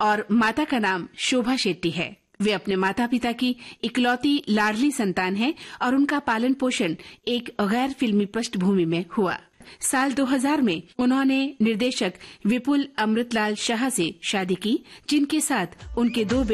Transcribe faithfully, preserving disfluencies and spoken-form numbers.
और माता का नाम शोभा शेट्टी है। वे अपने माता पिता की इकलौती लाडली संतान हैं और उनका पालन पोषण एक गैर फिल्मी पृष्ठभूमि में हुआ। साल दो हज़ार में उन्होंने निर्देशक विपुल अमृतलाल शाह से शादी की, जिनके साथ उनके दो